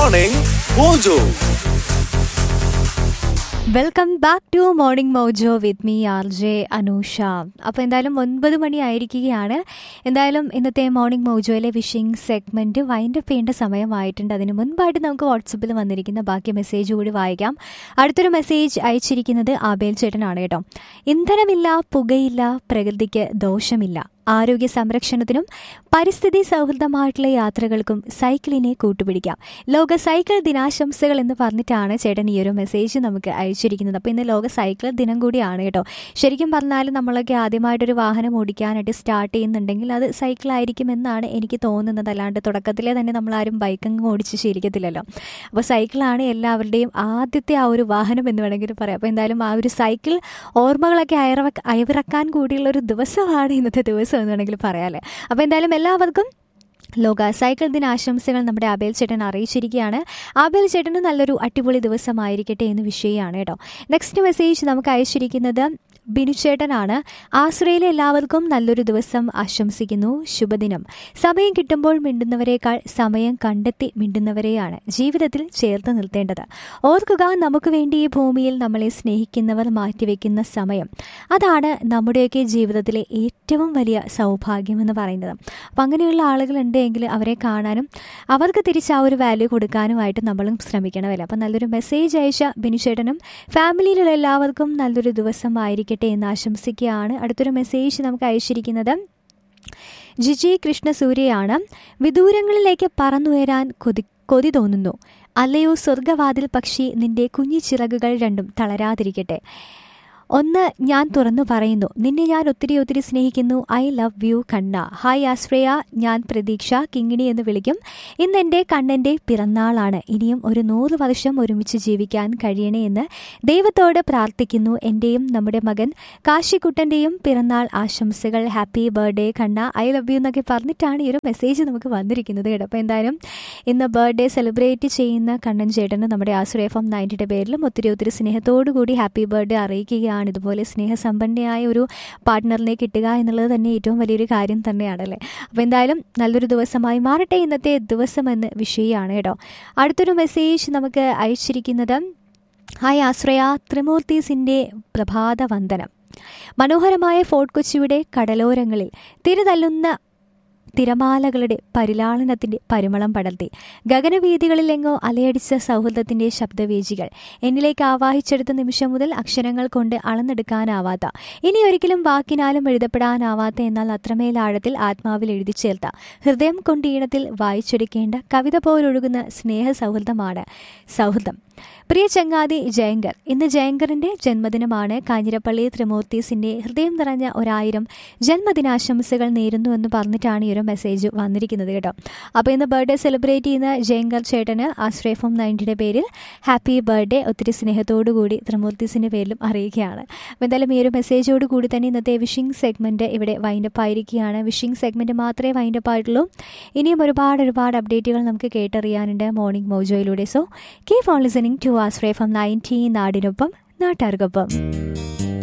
Morning Mojo. Welcome back to morning mojo with me R J Anusha. അപ്പോൾ എന്തായാലും 9 മണി ആയിരിക്കുകയാണ്. എന്തായാലും ഇന്നത്തെ മോർണിംഗ് മോജോയിലെ വിഷിംഗ് സെഗ്മെൻറ്റ് വൈൻഡപ്പ് ചെയ്യേണ്ട സമയമായിട്ടുണ്ട്. അതിന് മുൻപായിട്ട് നമുക്ക് വാട്സപ്പിൽ വന്നിരിക്കുന്ന ബാക്കി മെസ്സേജ് കൂടി വായിക്കാം. അടുത്തൊരു മെസ്സേജ് അയച്ചിരിക്കുന്നത് ആബേൽ ചേട്ടനാണ് കേട്ടോ. ഇന്ധനമില്ല, പുകയില്ല, പ്രകൃതിക്ക് ദോഷമില്ല. ആരോഗ്യ സംരക്ഷണത്തിനും പരിസ്ഥിതി സൗഹൃദമായിട്ടുള്ള യാത്രകൾക്കും സൈക്കിളിനെ കൂട്ടുപിടിക്കാം. ലോക സൈക്കിൾ ദിനാശംസകൾ എന്ന് പറഞ്ഞിട്ടാണ് ചേട്ടൻ ഈ ഒരു മെസ്സേജ് നമുക്ക് അയച്ചിരിക്കുന്നത്. അപ്പോൾ ഇന്ന് ലോക സൈക്കിൾ ദിനം കൂടിയാണ് കേട്ടോ. ശരിക്കും പറഞ്ഞാൽ നമ്മളൊക്കെ ആദ്യമായിട്ടൊരു വാഹനം ഓടിക്കാനായിട്ട് സ്റ്റാർട്ട് ചെയ്യുന്നുണ്ടെങ്കിൽ അത് സൈക്കിളായിരിക്കുമെന്നാണ് എനിക്ക് തോന്നുന്നത്. അല്ലാണ്ട് തുടക്കത്തിലെ തന്നെ നമ്മളാരും ബൈക്കങ്ങ് ഓടിച്ച് ശീലിക്കത്തില്ലല്ലോ. അപ്പോൾ സൈക്കിളാണ് എല്ലാവരുടെയും ആദ്യത്തെ ആ ഒരു വാഹനം എന്ന് വേണമെങ്കിൽ പറയാം. അപ്പോൾ എന്തായാലും ആ ഒരു സൈക്കിൾ ഓർമ്മകളൊക്കെ അയവിറക്കാൻ കൂടിയുള്ള ഒരു ദിവസമാണ് ഇന്നത്തെ ദിവസം എന്ന് വേണമെങ്കിൽ പറയാമല്ലേ. അപ്പോൾ എന്തായാലും എല്ലാവർക്കും ലോക സൈക്കിൾ ദിനാശംസകൾ നമ്മുടെ ആബേൽ ചേട്ടൻ അറിയിച്ചിരിക്കുകയാണ്. ആബേൽ ചേട്ടന് നല്ലൊരു അടിപൊളി ദിവസമായിരിക്കട്ടെ എന്ന് വിഷയമാണ് കേട്ടോ. നെക്സ്റ്റ് മെസ്സേജ് നമുക്ക് അയച്ചിരിക്കുന്നത് ബിനുചേട്ടനാണ്. ആശ്രയിലെ എല്ലാവർക്കും നല്ലൊരു ദിവസം ആശംസിക്കുന്നു. ശുഭദിനം. സമയം കിട്ടുമ്പോൾ മിണ്ടുന്നവരെക്കാൾ സമയം കണ്ടെത്തി മിണ്ടുന്നവരെയാണ് ജീവിതത്തിൽ ചേർത്ത് നിർത്തേണ്ടത്. ഓർക്കുക, നമുക്ക് വേണ്ടി ഈ ഭൂമിയിൽ നമ്മളെ സ്നേഹിക്കുന്നവർ മാറ്റിവെക്കുന്ന സമയം, അതാണ് നമ്മുടെയൊക്കെ ജീവിതത്തിലെ ഏറ്റവും വലിയ സൗഭാഗ്യമെന്ന് പറയുന്നത്. അപ്പം അങ്ങനെയുള്ള ആളുകളുണ്ടെങ്കിൽ അവരെ കാണാനും അവർക്ക് തിരിച്ച് ആ ഒരു വാല്യൂ കൊടുക്കാനുമായിട്ട് നമ്മളും ശ്രമിക്കണമല്ലോ. അപ്പം നല്ലൊരു മെസ്സേജ് അയച്ച ബിനുചേട്ടനും ഫാമിലിയിലുള്ള എല്ലാവർക്കും നല്ലൊരു ദിവസമായിരിക്കട്ടെ എന്ന് ആശംസിക്കുകയാണ്. അടുത്തൊരു മെസ്സേജ് നമുക്ക് അയച്ചിരിക്കുന്നത് ജിജി കൃഷ്ണസൂര്യയാണ്. വിദൂരങ്ങളിലേക്ക് പറന്നുയരാൻ കൊതി തോന്നുന്നു. അല്ലയോ സ്വർഗവാതിൽ പക്ഷി, നിന്റെ കുഞ്ഞി ചിറകുകൾ രണ്ടും തളരാതിരിക്കട്ടെ. ഒന്ന് ഞാൻ തുറന്നു പറയുന്നു, നിന്നെ ഞാൻ ഒത്തിരി ഒത്തിരി സ്നേഹിക്കുന്നു. I love you Kanna. Hi ആശ്രയ, ഞാൻ പ്രതീക്ഷ കിങ്ങിണി എന്ന് വിളിക്കും. ഇന്ന് എൻ്റെ കണ്ണൻ്റെ പിറന്നാളാണ്. ഇനിയും ഒരു 100 വർഷം ഒരുമിച്ച് ജീവിക്കാൻ കഴിയണേ എന്ന് ദൈവത്തോട് പ്രാർത്ഥിക്കുന്നു. എൻ്റെയും നമ്മുടെ മകൻ കാശിക്കുട്ടൻ്റെയും പിറന്നാൾ ആശംസകൾ. Happy birthday Kanna, I love you എന്നൊക്കെ പറഞ്ഞിട്ടാണ് ഈ ഒരു മെസ്സേജ് നമുക്ക് വന്നിരിക്കുന്നത് കേട്ടോ. അപ്പോൾ എന്തായാലും ഇന്ന് ബർത്ത്ഡേ സെലിബ്രേറ്റ് ചെയ്യുന്ന കണ്ണൻ ചേട്ടന് നമ്മുടെ ആശ്രയ FM 90 പേരിലും ഒത്തിരി ഒത്തിരി സ്നേഹത്തോടു കൂടി ഹാപ്പി ബർത്ത്ഡേ അറിയിക്കുകയാണ്. ഇതുപോലെ സ്നേഹസമ്പന്നയായ ഒരു പാർട്ട്ണറിനെ കിട്ടുക എന്നുള്ളത് തന്നെ ഏറ്റവും വലിയൊരു കാര്യം തന്നെയാണല്ലേ. അപ്പോൾ എന്തായാലും നല്ലൊരു ദിവസമായി മാറട്ടെ ഇന്നത്തെ ദിവസം എന്ന് വിഷയമാണ് കേട്ടോ. അടുത്തൊരു മെസ്സേജ് നമുക്ക് അയച്ചിരിക്കുന്നത് ഹായ് ആശ്രയ, ത്രിമൂർത്തീസിൻ്റെ പ്രഭാത വന്ദനം. മനോഹരമായ ഫോർട്ട് കൊച്ചിയുടെ കടലോരങ്ങളിൽ തിരതല്ലുന്ന തിരമാലകളുടെ പരിലാളനത്തിൻ്റെ പരിമളം പടർത്തി ഗഗനവീഥികളിലെങ്ങോ അലയടിച്ച സൗഹൃദത്തിൻ്റെ ശബ്ദവേജികൾ എന്നിലേക്ക് ആവാഹിച്ചെടുത്ത നിമിഷം മുതൽ അക്ഷരങ്ങൾ കൊണ്ട് അളന്നെടുക്കാനാവാത്ത, ഇനി ഒരിക്കലും വാക്കിനാലും എഴുതപ്പെടാനാവാത്ത, എന്നാൽ അത്രമേൽ ആഴത്തിൽ ആത്മാവിൽ എഴുതി ചേർത്ത, ഹൃദയം കൊണ്ട് ഈണത്തിൽ വായിച്ചൊരുക്കേണ്ട കവിത പോലൊഴുകുന്ന സ്നേഹ സൗഹൃദമാണ് സൗഹൃദം. പ്രിയ ചങ്ങാതി ജയങ്കർ, ഇന്ന് ജയങ്കറിൻ്റെ ജന്മദിനമാണ്. കാഞ്ഞിരപ്പള്ളി ത്രിമൂർത്തീസിൻ്റെ ഹൃദയം നിറഞ്ഞ 1000 ജന്മദിനാശംസകൾ നേരുന്നു എന്ന് പറഞ്ഞിട്ടാണ് ഈ ഒരു മെസ്സേജ് വന്നിരിക്കുന്നത് കേട്ടോ. അപ്പോൾ ഇന്ന് ബർത്ത്ഡേ സെലിബ്രേറ്റ് ചെയ്യുന്ന ജയങ്കർ ചേട്ടന് ആശ്രയ FM 90 പേരിൽ ഹാപ്പി ബർത്ത്ഡേ ഒത്തിരി സ്നേഹത്തോടു കൂടി ത്രിമൂർത്തീസിൻ്റെ പേരിലും അറിയിക്കുകയാണ്. അപ്പോൾ എന്തായാലും ഈ ഒരു മെസ്സേജോട് കൂടി തന്നെ ഇന്നത്തെ വിഷിംഗ് സെഗ്മെൻറ്റ് ഇവിടെ വൈൻഡപ്പ് ആയിരിക്കുകയാണ്. വിഷിംഗ് സെഗ്മെൻറ്റ് മാത്രമേ വൈൻഡപ്പ് ആയിട്ടുള്ളൂ. ഇനിയും ഒരുപാട് അപ്ഡേറ്റുകൾ നമുക്ക് കേട്ടറിയാനുണ്ട് morning മോജോയിലൂടെ. So keep on listening to Ashraya FM 90, നാടിനൊപ്പം നാട്ടാർക്കൊപ്പം.